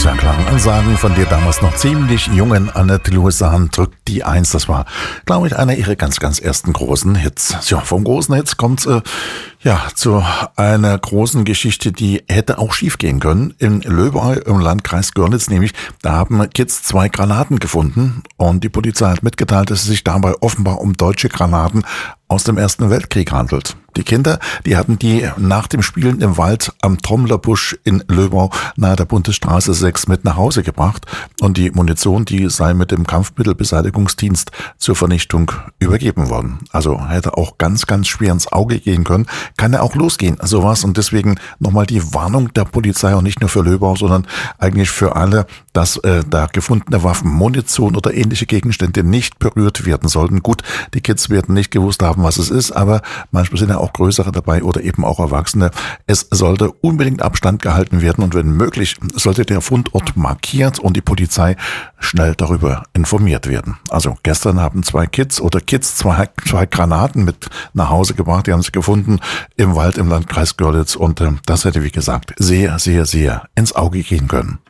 ja klare Ansagen von der damals noch ziemlich jungen Annette Louisan, drückt die 1. Das war, glaube ich, einer ihrer ganz, ganz ersten großen Hits. Ja, vom großen Hits kommt zu einer großen Geschichte, die hätte auch schief gehen können. In Löbau im Landkreis Görlitz nämlich, da haben Kids 2 Granaten gefunden und die Polizei hat mitgeteilt, dass es sich dabei offenbar um deutsche Granaten aus dem Ersten Weltkrieg handelt. Die Kinder, die hatten die nach dem Spielen im Wald am Trommlerbusch in Löbau nahe der Bundesstraße 6 mit nach Hause gebracht und die Munition, die sei mit dem Kampfmittelbeseitigungsdienst zur Vernichtung übergeben worden. Also hätte auch ganz, ganz schwer ins Auge gehen können. Kann ja auch losgehen, sowas. Und deswegen nochmal die Warnung der Polizei, und nicht nur für Löbau, sondern eigentlich für alle, dass da gefundene Waffen, Munition oder ähnliche Gegenstände nicht berührt werden sollten. Gut, die Kids werden nicht gewusst haben, was es ist, aber manchmal sind ja auch Größere dabei oder eben auch Erwachsene. Es sollte unbedingt Abstand gehalten werden und wenn möglich, sollte der Fundort markiert und die Polizei schnell darüber informiert werden. Also gestern haben 2 Kids zwei Granaten mit nach Hause gebracht, die haben sie gefunden im Wald im Landkreis Görlitz und das hätte, wie gesagt, sehr, sehr, sehr ins Auge gehen können.